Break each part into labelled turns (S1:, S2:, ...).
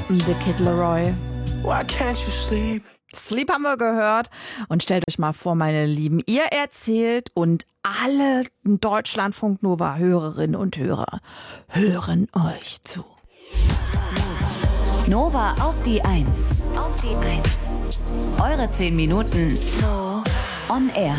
S1: The Kid Laroi.
S2: Why can't you sleep?
S1: Sleep haben wir gehört. Und stellt euch mal vor, meine Lieben, ihr erzählt und alle Deutschlandfunk Nova Hörerinnen und Hörer hören euch zu.
S3: Nova auf die 1. Eure 10 Minuten on air.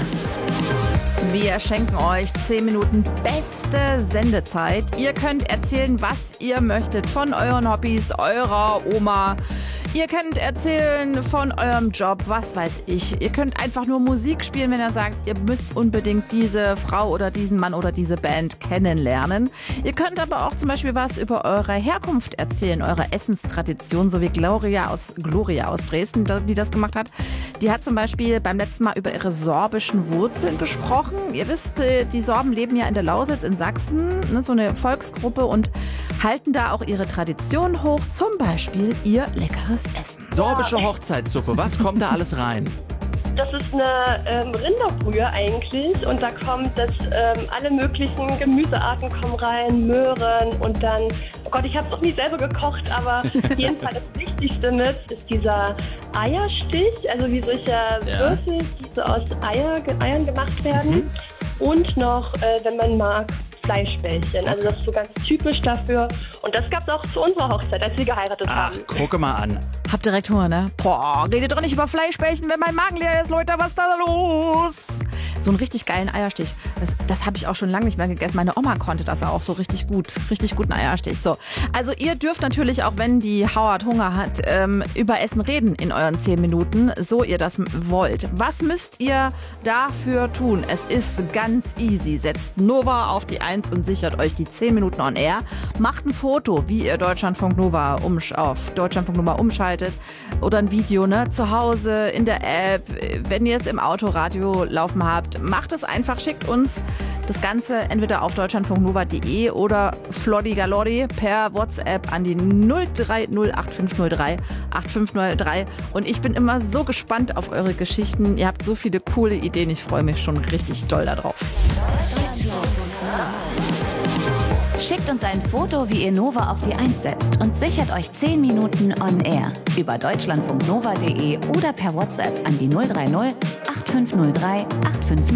S1: Wir schenken euch 10 Minuten beste Sendezeit. Ihr könnt erzählen, was ihr möchtet von euren Hobbys, eurer Oma. Ihr könnt erzählen von eurem Job, was weiß ich. Ihr könnt einfach nur Musik spielen, wenn ihr sagt, ihr müsst unbedingt diese Frau oder diesen Mann oder diese Band kennenlernen. Ihr könnt aber auch zum Beispiel was über eure Herkunft erzählen, eure Essenstradition, so wie Gloria aus Dresden, die das gemacht hat. Die hat zum Beispiel beim letzten Mal über ihre sorbischen Wurzeln gesprochen. Ihr wisst, die Sorben leben ja in der Lausitz in Sachsen, ne, so eine Volksgruppe, und halten da auch ihre Tradition hoch, zum Beispiel ihr leckeres Essen.
S2: Sorbische Hochzeitssuppe, was kommt da alles rein?
S4: Das ist eine Rinderbrühe eigentlich, und da kommt alle möglichen Gemüsearten kommen rein, Möhren, und dann, oh Gott, ich habe es noch nie selber gekocht, aber auf jeden Fall das Wichtigste mit ist dieser Eierstich, also wie solche Würfel, die so aus Eiern gemacht werden, und noch, wenn man mag, Fleischbällchen. Also das ist so ganz typisch dafür. Und das gab es auch zu unserer Hochzeit, als wir geheiratet haben.
S2: Ach, gucke mal an.
S1: Habt direkt Hunger, ne? Boah, redet doch nicht über Fleischbällchen, wenn mein Magen leer ist, Leute, was ist da los? So einen richtig geilen Eierstich. Das habe ich auch schon lange nicht mehr gegessen. Meine Oma konnte das auch so richtig guten Eierstich. So, also ihr dürft natürlich, auch wenn die Howard Hunger hat, über Essen reden in euren 10 Minuten, so ihr das wollt. Was müsst ihr dafür tun? Es ist ganz easy. Setzt Nova auf die 1 und sichert euch die 10 Minuten on air. Macht ein Foto, wie ihr Deutschlandfunk Nova auf Deutschlandfunk Nova umschaltet, oder ein Video, ne, zu Hause, in der App, wenn ihr es im Autoradio laufen habt. Macht es einfach, schickt uns das Ganze entweder auf deutschlandfunknova.de oder Floddy per WhatsApp an die 0308503 8503. Und ich bin immer so gespannt auf eure Geschichten. Ihr habt so viele coole Ideen. Ich freue mich schon richtig doll darauf.
S3: Schickt uns ein Foto, wie ihr Nova auf die 1 setzt, und sichert euch 10 Minuten on air über deutschlandfunknova.de oder per WhatsApp an die 030 8503 8503.